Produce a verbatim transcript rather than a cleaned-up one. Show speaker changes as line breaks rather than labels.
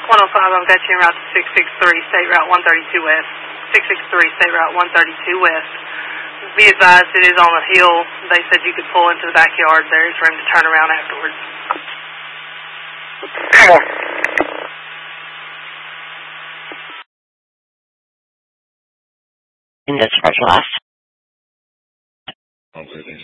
one oh five, I'm got you en route to six six three, State Route one thirty-two West. six six three, State Route one thirty-two West. Be advised, it is on a hill. They said you could pull into the backyard. There is room to turn around afterwards.
Come on.
And that's Roger last.
Okay.